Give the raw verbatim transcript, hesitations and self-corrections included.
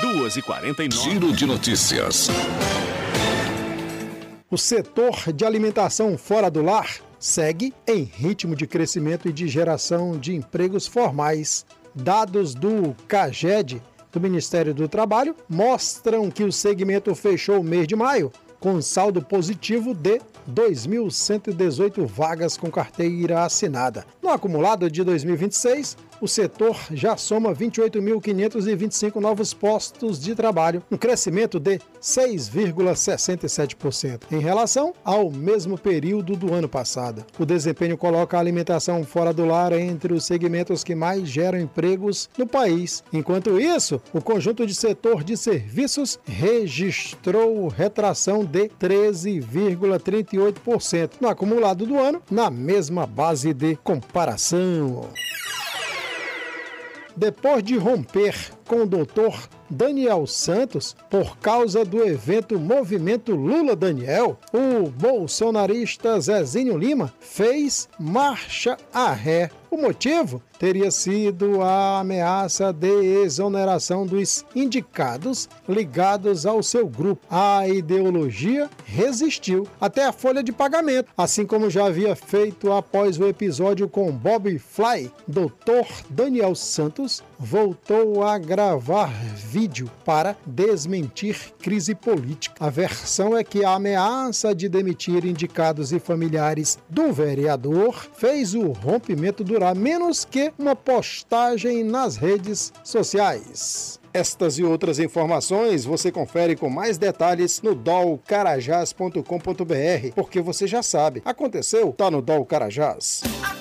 duas e quarenta e nove. Giro de notícias. O setor de alimentação fora do lar segue em ritmo de crescimento e de geração de empregos formais. Dados do CAGED, do Ministério do Trabalho, mostram que o segmento fechou o mês de maio com saldo positivo de dois mil cento e dezoito vagas com carteira assinada. No acumulado de dois mil e vinte e seis, o setor já soma vinte e oito mil quinhentos e vinte e cinco novos postos de trabalho, um crescimento de seis vírgula sessenta e sete por cento em relação ao mesmo período do ano passado. O desempenho coloca a alimentação fora do lar entre os segmentos que mais geram empregos no país. Enquanto isso, o conjunto de setor de serviços registrou retração de treze vírgula trinta e oito por cento no acumulado do ano, na mesma base de comparação. Depois de romper com o doutor Daniel Santos por causa do evento Movimento Lula Daniel, o bolsonarista Zezinho Lima fez marcha a ré. O motivo teria sido a ameaça de exoneração dos indicados ligados ao seu grupo. A ideologia resistiu até a folha de pagamento, assim como já havia feito após o episódio com Bob Fly. doutor Daniel Santos voltou a gravar vídeo para desmentir crise política. A versão é que a ameaça de demitir indicados e familiares do vereador fez o rompimento durar menos que uma postagem nas redes sociais. Estas e outras informações você confere com mais detalhes no dol carajás ponto com ponto br, porque você já sabe, aconteceu, tá no Dol Carajás.